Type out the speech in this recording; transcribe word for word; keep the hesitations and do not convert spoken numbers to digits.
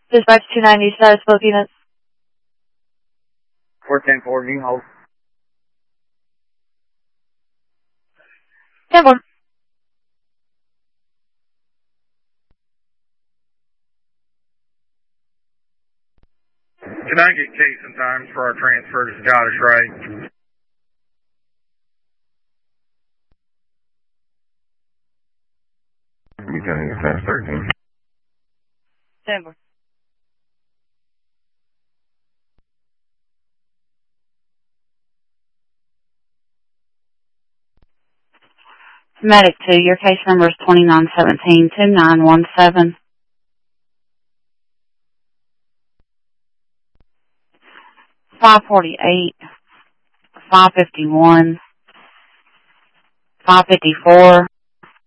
Dispatch two ninety, status Filipinas. four ten four, New Hope. ten four. Can I get case and times for our transfer to Scottish Rite? You got any fast thirteen? ten four. Medic two, your case number is twenty-nine seventeen, two nine one seven. five forty-eight, five fifty-one, five fifty-four.